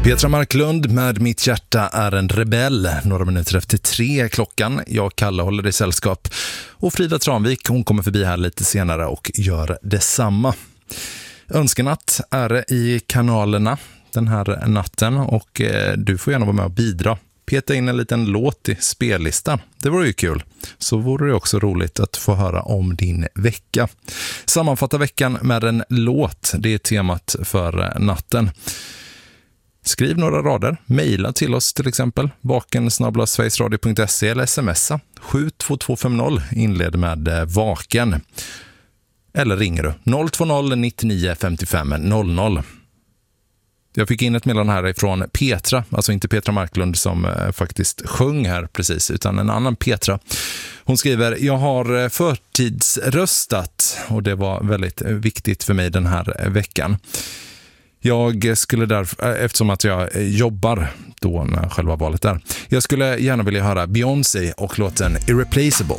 Petra Marklund med Mitt hjärta är en rebell. Några minuter efter 3 klockan. Jag, Kalle, håller dig sällskap. Och Frida Tranvik, hon kommer förbi här lite senare och gör detsamma. Önskenatt är i kanalerna den här natten och du får gärna vara med och bidra. Peta in en liten låt i spellistan. Det vore ju kul. Så vore det också roligt att få höra om din vecka. Sammanfatta veckan med en låt. Det är temat för natten. Skriv några rader, mejla till oss till exempel, vaken@sverigesradio.se eller smsa 72250, inled med vaken. Eller ringer du 020 99 55 00. Jag fick in ett meddelande här ifrån Petra, alltså inte Petra Marklund som faktiskt sjöng här precis, utan en annan Petra. Hon skriver, jag har förtidsröstat och det var väldigt viktigt för mig den här veckan. Jag skulle därför, eftersom att jag jobbar då när själva valet är, jag skulle gärna vilja höra Beyoncé och låten Irreplaceable.